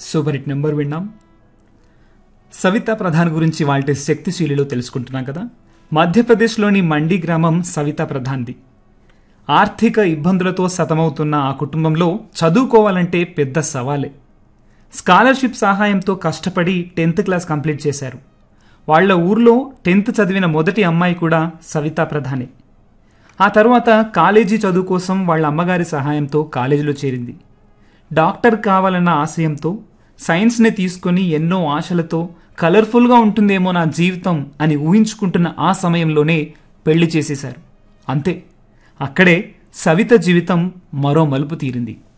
Super hit number విన్నాం. సవితా ప్రధాన్ గురించి వాళ్ళ శక్తిశీలిలో తెలుసుకుంటున్నాం కదా. మధ్యప్రదేశ్లోని మండి గ్రామం సవితా ప్రధాన్ది. ఆర్థిక ఇబ్బందులతో సతమవుతున్న ఆ కుటుంబంలో చదువుకోవాలంటే పెద్ద సవాలే. స్కాలర్షిప్ సహాయంతో కష్టపడి 10th క్లాస్ కంప్లీట్ చేశారు. వాళ్ల ఊర్లో 10th చదివిన మొదటి అమ్మాయి కూడా సవితా ప్రధానే. ఆ తర్వాత కాలేజీ చదువు కోసం వాళ్ళ అమ్మగారి సహాయంతో కాలేజీలో చేరింది. డాక్టర్ కావాలన్న ఆశయంతో సైన్స్ని తీసుకొని ఎన్నో ఆశలతో కలర్ఫుల్గా ఉంటుందేమో నా జీవితం అని ఊహించుకుంటున్న ఆ సమయంలోనే పెళ్లి చేసేశారు. అంతే, అక్కడే సవిత జీవితం మరో మలుపు తీరింది.